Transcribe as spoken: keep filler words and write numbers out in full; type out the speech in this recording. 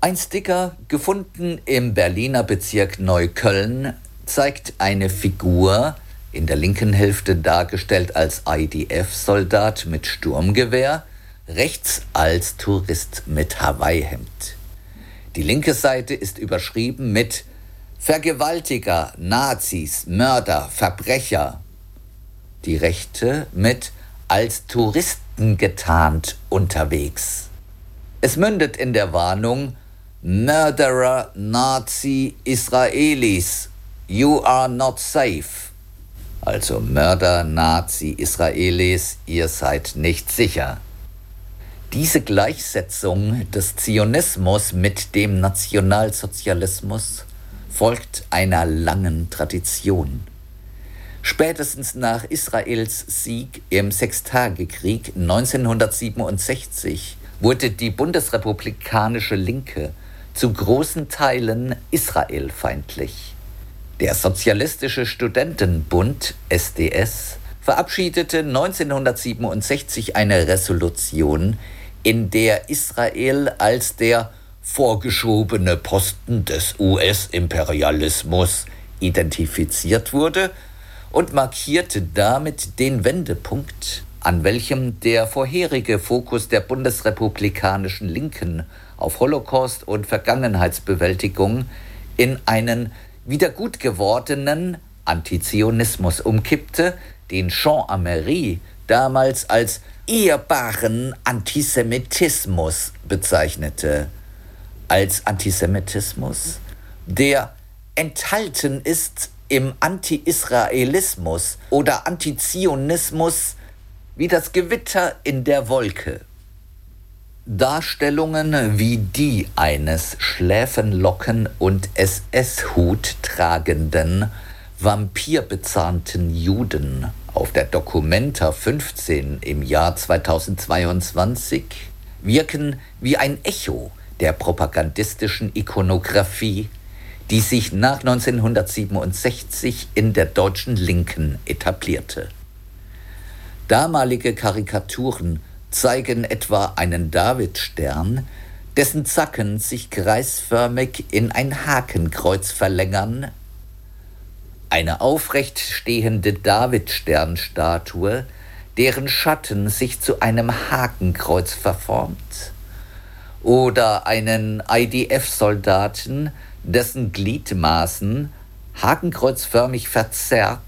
Ein Sticker, gefunden im Berliner Bezirk Neukölln, zeigt eine Figur, in der linken Hälfte dargestellt als I D F-Soldat mit Sturmgewehr, rechts als Tourist mit Hawaii-Hemd. Die linke Seite ist überschrieben mit Vergewaltiger, Nazis, Mörder, Verbrecher. Die rechte mit als Touristen getarnt unterwegs. Es mündet in der Warnung Murderer, Nazi, Israelis, you are not safe. Also Mörder, Nazi, Israelis, ihr seid nicht sicher. Diese Gleichsetzung des Zionismus mit dem Nationalsozialismus folgt einer langen Tradition. Spätestens nach Israels Sieg im Sechstagekrieg neunzehnhundertsiebenundsechzig wurde die bundesrepublikanische Linke zu großen Teilen israelfeindlich. Der Sozialistische Studentenbund S D S verabschiedete neunzehnhundertsiebenundsechzig eine Resolution, in der Israel als der vorgeschobene Posten des U S-Imperialismus identifiziert wurde und markierte damit den Wendepunkt, an welchem der vorherige Fokus der bundesrepublikanischen Linken auf Holocaust und Vergangenheitsbewältigung in einen wieder gut gewordenen Antizionismus umkippte, den Jean Amery damals als ehrbaren Antisemitismus bezeichnete. Als Antisemitismus, der enthalten ist im Anti-Israelismus oder Antizionismus wie das Gewitter in der Wolke. Darstellungen wie die eines Schläfenlocken- und S S-Hut tragenden, vampirbezahnten Juden auf der Documenta fünfzehn im Jahr zweitausendzweiundzwanzig wirken wie ein Echo der propagandistischen Ikonographie, die sich nach neunzehnhundertsiebenundsechzig in der deutschen Linken etablierte. Damalige Karikaturen zeigen etwa einen Davidstern, dessen Zacken sich kreisförmig in ein Hakenkreuz verlängern, eine aufrecht stehende Davidsternstatue, deren Schatten sich zu einem Hakenkreuz verformt, oder einen I D F-Soldaten, dessen Gliedmaßen hakenkreuzförmig verzerrt